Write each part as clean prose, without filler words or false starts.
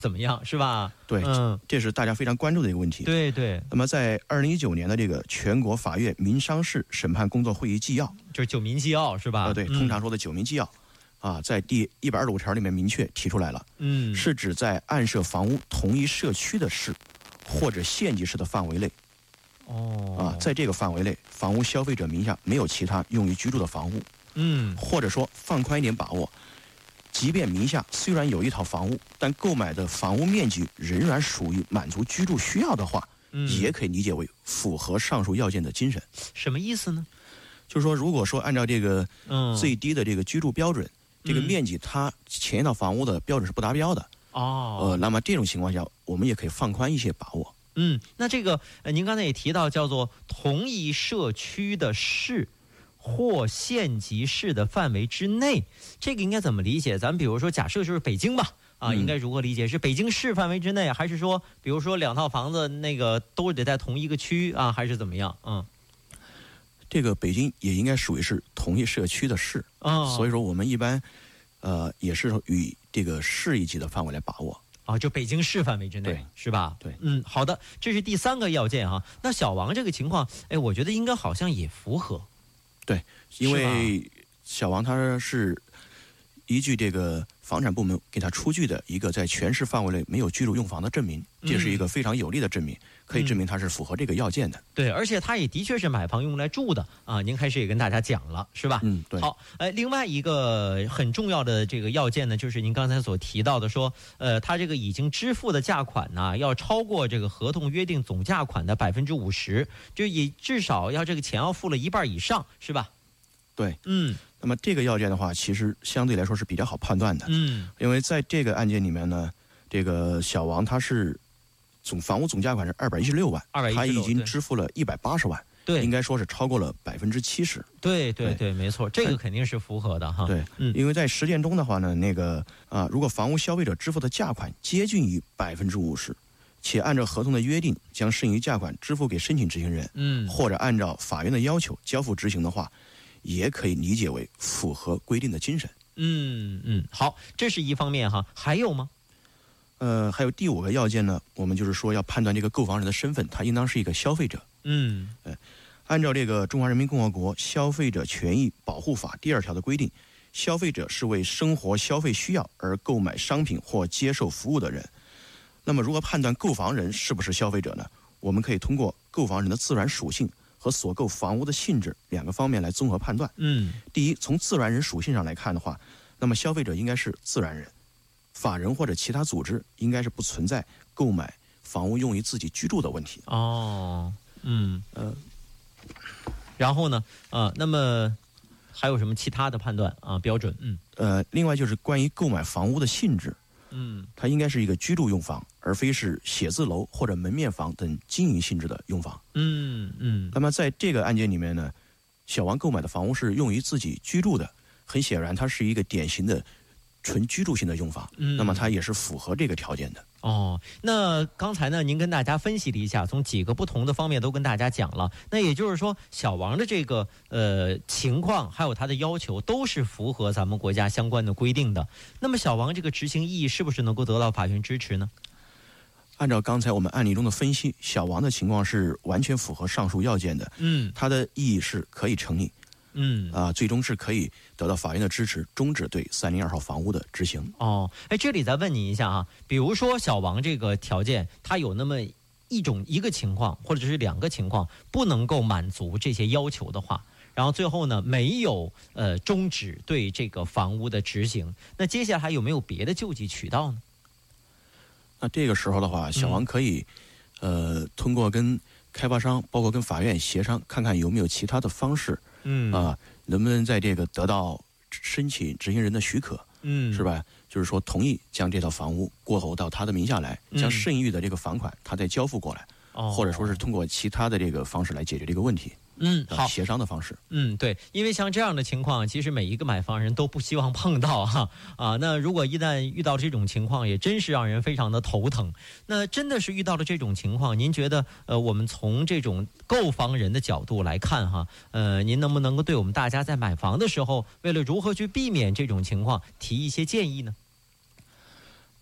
怎么样，是吧？ 对，这是大家非常关注的一个问题。 对对。 那么在2019年的这个全国法院民商事审判工作会议纪要， 就是九民纪要是吧？ 对，通常说的九民纪要。在第125条里面明确提出来了，是指在案涉房屋同一社区的市或者县级市的范围内，在这个范围内，房屋消费者名下没有其他用于居住的房屋，或者说放宽一点把握，即便名下虽然有一套房屋，但购买的房屋面积仍然属于满足居住需要的话，也可以理解为符合上述要件的精神。 什么意思呢？ 就是说，如果说按照这个最低的这个居住标准，这个面积它前一套房屋的标准是不达标的那么这种情况下，我们也可以放宽一些把握。 那这个您刚才也提到叫做同一社区的市或县级市的范围之内，这个应该怎么理解？咱们比如说假设就是北京吧，应该如何理解？是北京市范围之内，还是说比如说2套房子那个都得在同一个区还是怎么样？ 这个北京也应该属于是同一社区的市所以说我们一般也是与这个市一级的范围来把握就北京市范围之内，是吧？ 对， 好的，这是第3个要件那小王这个情况，我觉得应该好像也符合。 对，因为小王他是依据这个房产部门给他出具的一个在全市范围内没有居住用房的证明，这是一个非常有力的证明，可以证明他是符合这个要件的。 对，而且他也的确是买房用来住的您开始也跟大家讲了，是吧？ 对。 好，另外一个很重要的这个要件呢，就是您刚才所提到的说，他这个已经支付的价款呢，要超过这个合同约定总价款的50%，就也至少要这个钱要付了1半以上，是吧？ 对，那么这个要件的话，其实相对来说是比较好判断的，因为在这个案件里面呢，这个小王他是房屋总价款是216万，他已经支付了180万， 对， 应该说是超过了70%。 对，没错，这个肯定是符合的哈。 对，因为在实践中的话呢，如果房屋消费者支付的价款接近于50%，且按照合同的约定将剩余价款支付给申请执行人，或者按照法院的要求交付执行的话，也可以理解为符合规定的精神。 好，这是一方面哈，还有吗？ 还有第5个要件呢，我们就是说要判断这个购房人的身份，他应当是一个消费者。按照这个《中华人民共和国消费者权益保护法》第2条的规定，消费者是为生活消费需要而购买商品或接受服务的人。那么如何判断购房人是不是消费者呢？我们可以通过购房人的自然属性和所购房屋的性质2个方面来综合判断。第一，从自然人属性上来看的话，那么消费者应该是自然人，法人或者其他组织应该是不存在购买房屋用于自己居住的问题。 然后呢，那么还有什么其他的判断标准？ 另外就是关于购买房屋的性质，它应该是一个居住用房，而非是写字楼或者门面房等经营性质的用房。那么在这个案件里面呢，小王购买的房屋是用于自己居住的，很显然它是一个典型的纯居住性的用房，那么它也是符合这个条件的。 那刚才呢您跟大家分析了一下，从几个不同的方面都跟大家讲了，那也就是说小王的这个情况还有他的要求都是符合咱们国家相关的规定的。那么小王这个执行异议是不是能够得到法院支持呢？ 按照刚才我们案例中的分析，小王的情况是完全符合上述要件的，他的异议是可以成立，最终是可以得到法院的支持，终止对302号房屋的执行。 这里再问你一下比如说小王这个条件，他有那么一个情况或者是2个情况不能够满足这些要求的话，然后最后呢没有终止对这个房屋的执行，那接下来还有没有别的救济渠道呢？ 那这个时候的话，小王可以通过跟开发商包括跟法院协商，看看有没有其他的方式，能不能在这个得到申请执行人的许可，是吧？就是说同意将这套房屋过户到他的名下来，将剩余的这个房款他再交付过来，或者说是通过其他的这个方式来解决这个问题。好，协商的方式。 对，因为像这样的情况，其实每一个买房人都不希望碰到那如果一旦遇到这种情况，也真是让人非常的头疼。那真的是遇到了这种情况，您觉得我们从这种购房人的角度来看您能不能够对我们大家在买房的时候，为了如何去避免这种情况，提一些建议呢？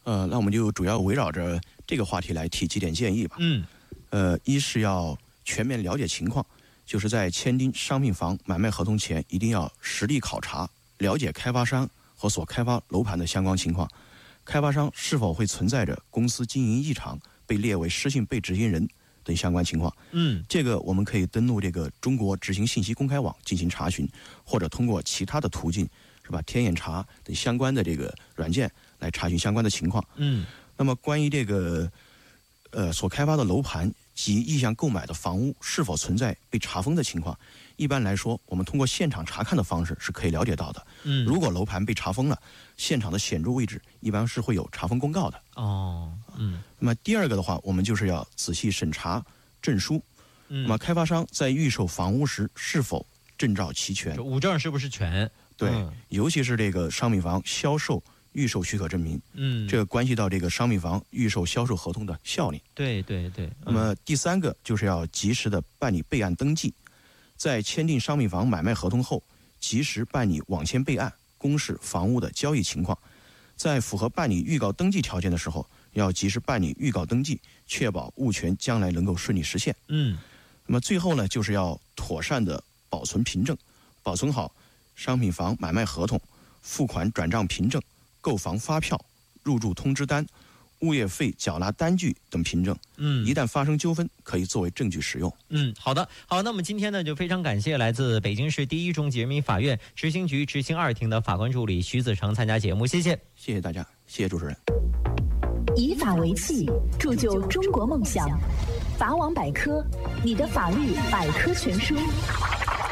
那我们就主要围绕着这个话题来提几点建议吧。一是要全面了解情况，就是在签订商品房买卖合同前，一定要实地考察，了解开发商和所开发楼盘的相关情况，开发商是否会存在着公司经营异常，被列为失信被执行人等相关情况。这个我们可以登录这个中国执行信息公开网进行查询，或者通过其他的途径，是吧？天眼查等相关的这个软件来查询相关的情况。那么关于这个所开发的楼盘及意向购买的房屋是否存在被查封的情况，一般来说，我们通过现场查看的方式是可以了解到的。如果楼盘被查封了，现场的显著位置一般是会有查封公告的。那么第二个的话，我们就是要仔细审查证书。那么开发商在预售房屋时是否证照齐全？ 五证是不是全？ 对，尤其是这个商品房销售预售许可证明，这个关系到这个商品房预售销售合同的效力。 对。 那么第三个就是要及时的办理备案登记，在签订商品房买卖合同后，及时办理网签备案，公示房屋的交易情况。在符合办理预告登记条件的时候，要及时办理预告登记，确保物权将来能够顺利实现。那么最后呢，就是要妥善的保存凭证，保存好商品房买卖合同、付款转账凭证、购房发票、入住通知单、物业费缴纳单据等凭证。一旦发生纠纷，可以作为证据使用。 好，那么今天呢，就非常感谢来自北京市第一中级人民法院执行局执行2厅的法官助理徐子成参加节目，谢谢大家，谢谢主持人。 以法为器，铸就中国梦想。法网百科，你的法律百科全书。